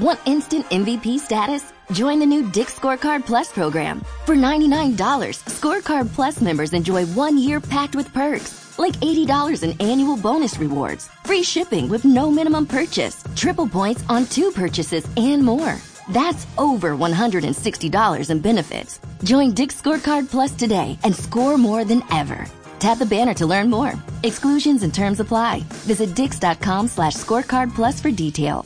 Want instant MVP status? Join the new Dick's Scorecard Plus program. For $99, Scorecard Plus members enjoy 1 year packed with perks, like $80 in annual bonus rewards, free shipping with no minimum purchase, triple points on 2 purchases, and more. That's over $160 in benefits. Join Dick's Scorecard Plus today and score more than ever. Tap the banner to learn more. Exclusions and terms apply. Visit dix.com/scorecard plus for details.